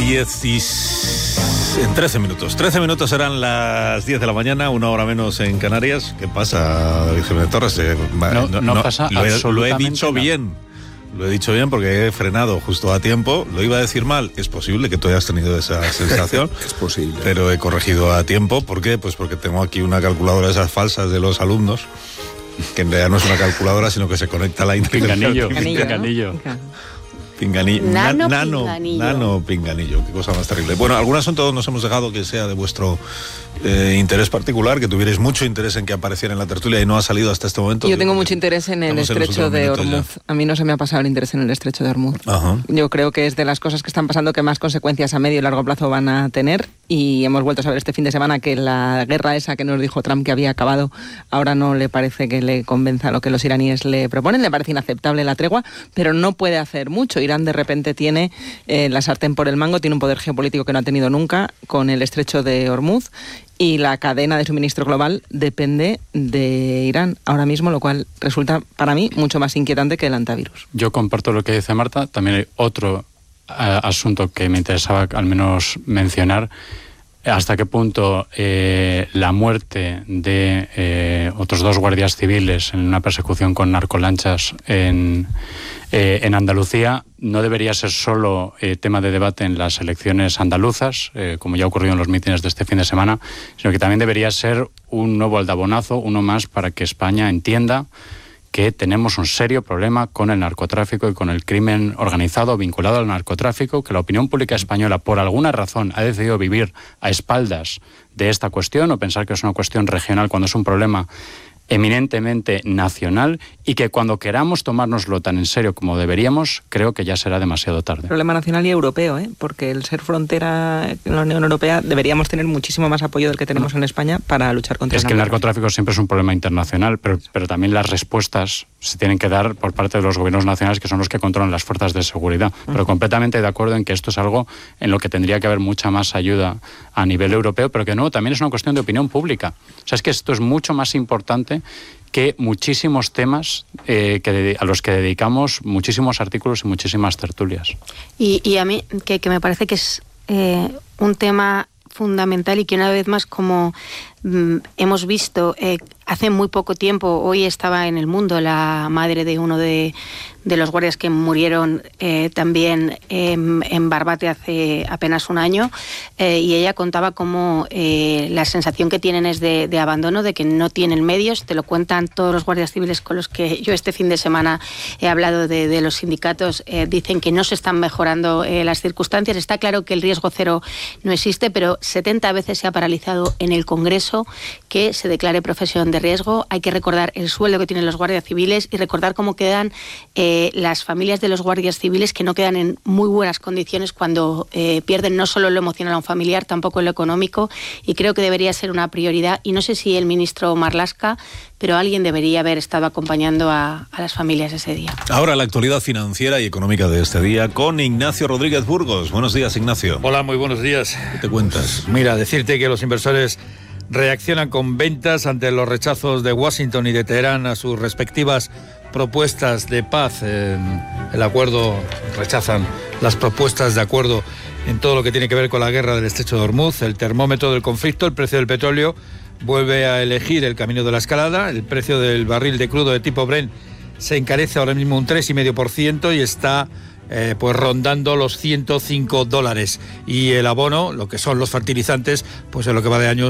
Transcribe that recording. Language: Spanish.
En 13 minutos. 13 minutos serán las 10 de la mañana, una hora menos en Canarias. ¿Qué pasa, David Jiménez Torres? No pasa absolutamente lo he dicho nada. bien. Lo he dicho bien porque he frenado justo a tiempo. Lo iba a decir mal. Es posible que tú hayas tenido esa sensación. Es posible. Pero he corregido a tiempo. ¿Por qué? Pues porque tengo aquí una calculadora de esas falsas de los alumnos, que en realidad no es una calculadora, sino que se conecta a la internet. Pinganillo. Nano pinganillo, qué cosa más terrible. Bueno, algún asunto nos hemos dejado que sea de vuestro interés particular, que tuvierais mucho interés en que apareciera en la tertulia y no ha salido hasta este momento. Yo tengo mucho interés en el estrecho de Hormuz. A mí no se me ha pasado el interés en el estrecho de Hormuz. Ajá. Yo creo que es de las cosas que están pasando que más consecuencias a medio y largo plazo van a tener, y hemos vuelto a saber este fin de semana que la guerra esa que nos dijo Trump que había acabado, ahora no le parece que le convenza lo que los iraníes le proponen. Le parece inaceptable la tregua, pero no puede hacer mucho. Irán de repente tiene la sartén por el mango, tiene un poder geopolítico que no ha tenido nunca con el estrecho de Hormuz, y la cadena de suministro global depende de Irán ahora mismo, lo cual resulta para mí mucho más inquietante que el antivirus. Yo comparto lo que dice Marta. También hay otro asunto que me interesaba al menos mencionar. Hasta qué punto la muerte de otros 2 guardias civiles en una persecución con narcolanchas en Andalucía no debería ser solo tema de debate en las elecciones andaluzas, como ya ha ocurrido en los mítines de este fin de semana, sino que también debería ser un nuevo aldabonazo, uno más para que España entienda que tenemos un serio problema con el narcotráfico y con el crimen organizado vinculado al narcotráfico, que la opinión pública española por alguna razón ha decidido vivir a espaldas de esta cuestión o pensar que es una cuestión regional cuando es un problema eminentemente nacional, y que cuando queramos tomárnoslo tan en serio como deberíamos, creo que ya será demasiado tarde. Problema nacional y europeo, porque el ser frontera en la Unión Europea deberíamos tener muchísimo más apoyo del que tenemos en España para luchar contra el narcotráfico siempre es un problema internacional, pero también las respuestas se tienen que dar por parte de los gobiernos nacionales, que son los que controlan las fuerzas de seguridad. Pero completamente de acuerdo en que esto es algo en lo que tendría que haber mucha más ayuda a nivel europeo, pero que no, también es una cuestión de opinión pública. O sea, es que esto es mucho más importante que muchísimos temas a los que dedicamos muchísimos artículos y muchísimas tertulias. Y a mí, que me parece que es un tema fundamental, y que una vez más, como hemos visto hace muy poco tiempo, hoy estaba en El Mundo la madre de uno de los guardias que murieron también en Barbate hace apenas un año, y ella contaba cómo la sensación que tienen es de abandono, de que no tienen medios. Te lo cuentan todos los guardias civiles con los que yo este fin de semana he hablado de los sindicatos. Dicen que no se están mejorando las circunstancias. Está claro que el riesgo cero no existe, pero 70 veces se ha paralizado en el Congreso que se declare profesión de riesgo. Hay que recordar el sueldo que tienen los guardias civiles y recordar cómo quedan las familias de los guardias civiles, que no quedan en muy buenas condiciones cuando pierden no solo lo emocional a un familiar, tampoco lo económico, y creo que debería ser una prioridad. Y no sé si el ministro Marlaska, pero alguien debería haber estado acompañando a las familias ese día. Ahora la actualidad financiera y económica de este día con Ignacio Rodríguez Burgos. Buenos días, Ignacio. Hola, muy buenos días. ¿Qué te cuentas? Mira, decirte que los inversores reaccionan con ventas ante los rechazos de Washington y de Teherán a sus respectivas propuestas de paz. El acuerdo, rechazan las propuestas de acuerdo en todo lo que tiene que ver con la guerra del estrecho de Hormuz. El termómetro del conflicto, el precio del petróleo, vuelve a elegir el camino de la escalada. El precio del barril de crudo de tipo Brent se encarece ahora mismo un 3,5% y está pues rondando los $105. Y el abono, lo que son los fertilizantes, pues en lo que va de año